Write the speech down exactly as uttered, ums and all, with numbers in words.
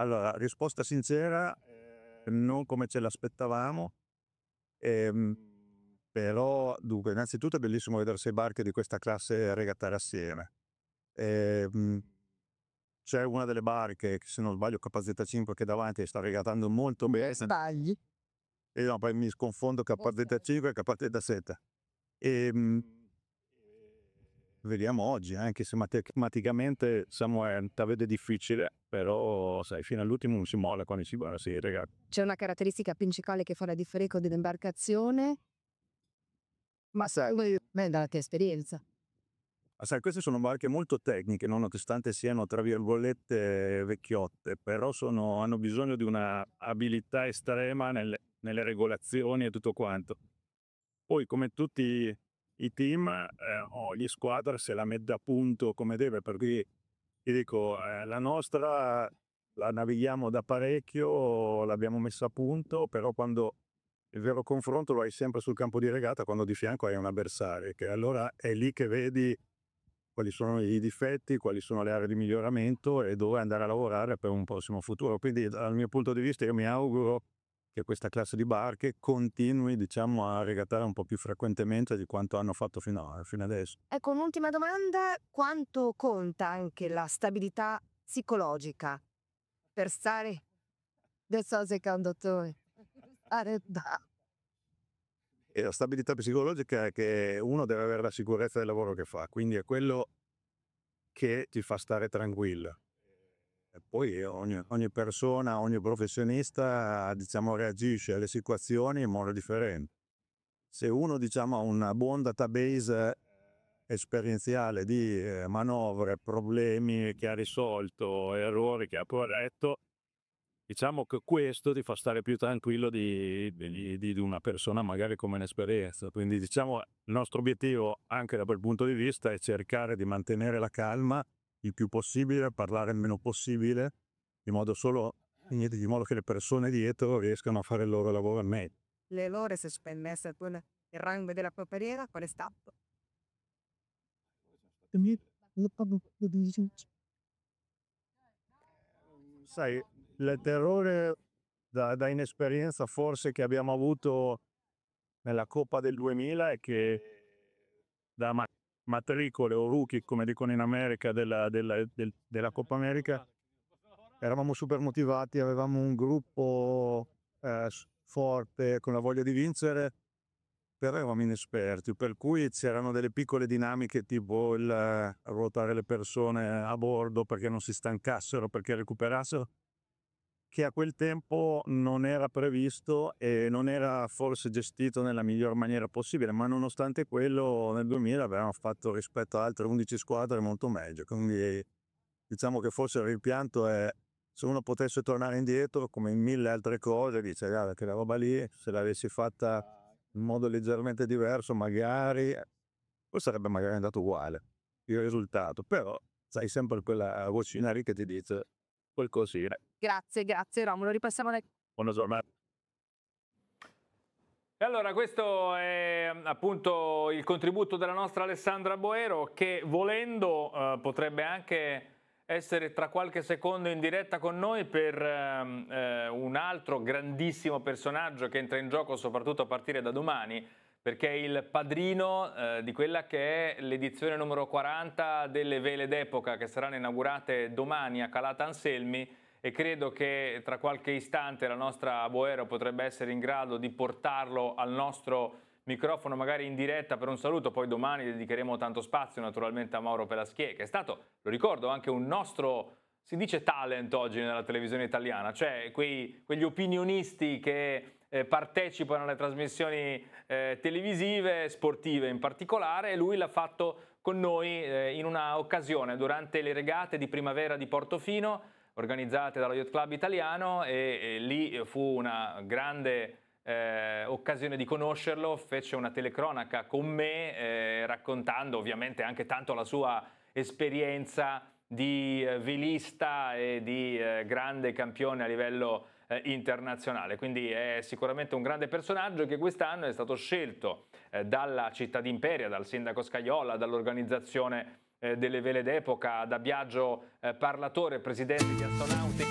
Allora, risposta sincera, non come ce l'aspettavamo, ehm, però dunque innanzitutto è bellissimo vedere sei barche di questa classe regattare assieme. Ehm, c'è una delle barche che, se non sbaglio, K Z cinque, che davanti sta regattando molto bene. Sbagli. E no, poi mi sconfondo K Z cinque e K Z sette. Ehm, vediamo oggi, anche se matematicamente siamo eh, la vede difficile, però sai, fino all'ultimo non si molla quando si va, si regatta. C'è una caratteristica principale che fa la differenza dell'imbarcazione? Ma sai, beh, dalla tua esperienza. Ma sai, queste sono barche molto tecniche, nonostante siano tra virgolette vecchiotte, però sono, hanno bisogno di una abilità estrema nelle, nelle regolazioni e tutto quanto. Poi, come tutti i team, eh, oh, gli squadre se la mette a punto come deve, per cui ti dico, eh, la nostra la navighiamo da parecchio, l'abbiamo messa a punto, però quando il vero confronto lo hai sempre sul campo di regata, quando di fianco hai un avversario, che allora è lì che vedi quali sono i difetti, quali sono le aree di miglioramento e dove andare a lavorare per un prossimo futuro. Quindi dal mio punto di vista io mi auguro che questa classe di barche continui, diciamo, a regattare un po' più frequentemente di quanto hanno fatto fino, a, fino adesso. Ecco, un'ultima domanda: quanto conta anche la stabilità psicologica per stare del so secondo te? E la stabilità psicologica è che uno deve avere la sicurezza del lavoro che fa, quindi è quello che ti fa stare tranquillo. E poi ogni, ogni persona, ogni professionista, diciamo, reagisce alle situazioni in modo differente. Se uno, diciamo, ha una buon database esperienziale di eh, manovre, problemi che ha risolto, errori che ha corretto, diciamo che questo ti fa stare più tranquillo di, di, di una persona magari come inesperienza. Quindi, diciamo, il nostro obiettivo anche da quel punto di vista è cercare di mantenere la calma il più possibile, parlare il meno possibile, in modo solo di modo che le persone dietro riescano a fare il loro lavoro al meglio. Le loro se spendesse il rango della tua carriera, qual è stato? Sai, il terrore da, da inesperienza forse che abbiamo avuto nella Coppa del duemila è che da ma- matricole o rookie, come dicono in America, della, della, del- della Coppa America, eravamo super motivati, avevamo un gruppo eh, s- forte, con la voglia di vincere, però eravamo inesperti, per cui c'erano delle piccole dinamiche tipo il eh, ruotare le persone a bordo perché non si stancassero, perché recuperassero, che a quel tempo non era previsto e non era forse gestito nella miglior maniera possibile, ma nonostante quello nel duemila avevamo fatto rispetto a altre undici squadre molto meglio, quindi diciamo che forse il rimpianto è, se uno potesse tornare indietro come in mille altre cose, dice guarda che la roba lì se l'avessi fatta in modo leggermente diverso magari, poi sarebbe magari andato uguale il risultato, però sai sempre quella vocina lì che ti dice qualcosina. Grazie, grazie Romolo, ripassiamo nel... Buona giornata. E allora questo è appunto il contributo della nostra Alessandra Boero, che volendo eh, potrebbe anche essere tra qualche secondo in diretta con noi per ehm, eh, un altro grandissimo personaggio che entra in gioco soprattutto a partire da domani, perché è il padrino eh, di quella che è l'edizione numero quaranta delle Vele d'Epoca, che saranno inaugurate domani a Calata Anselmi, e credo che tra qualche istante la nostra Boero potrebbe essere in grado di portarlo al nostro microfono, magari in diretta per un saluto. Poi domani dedicheremo tanto spazio naturalmente a Mauro Pelaschier, che è stato, lo ricordo, anche un nostro, si dice talent oggi nella televisione italiana, cioè quei, quegli opinionisti che eh, partecipano alle trasmissioni eh, televisive, sportive in particolare, e lui l'ha fatto con noi eh, in una occasione durante le regate di primavera di Portofino, organizzate dallo Yacht Club Italiano, e, e lì fu una grande eh, occasione di conoscerlo. Fece una telecronaca con me eh, raccontando ovviamente anche tanto la sua esperienza di eh, velista e di eh, grande campione a livello eh, internazionale. Quindi è sicuramente un grande personaggio che quest'anno è stato scelto eh, dalla città d'Imperia, dal sindaco Scajola, dall'organizzazione delle Vele d'Epoca, da Biagio eh, Parlatore, presidente di Astonautica.